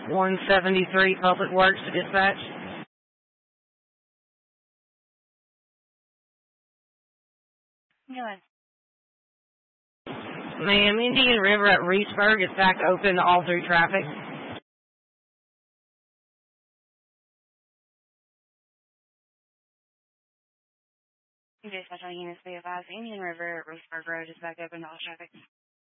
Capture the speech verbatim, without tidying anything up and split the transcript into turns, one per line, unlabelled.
one seventy-three Public Works Dispatch.
Go ahead.
Ma'am, Indian River at Reedsburg is back open all through traffic.
Dispatch on units be advised, Indian River at Reedsburg Road is back open to all traffic.